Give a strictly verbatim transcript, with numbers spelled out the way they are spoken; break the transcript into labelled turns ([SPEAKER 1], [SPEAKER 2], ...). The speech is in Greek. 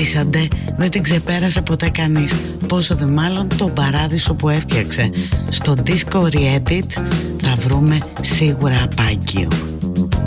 [SPEAKER 1] ζήσαντε, δεν την ξεπέρασε ποτέ κανείς. Πόσο δε μάλλον τον παράδεισο που έφτιαξε. Στο Disco Re-Edit θα βρούμε σίγουρα απάγγιο.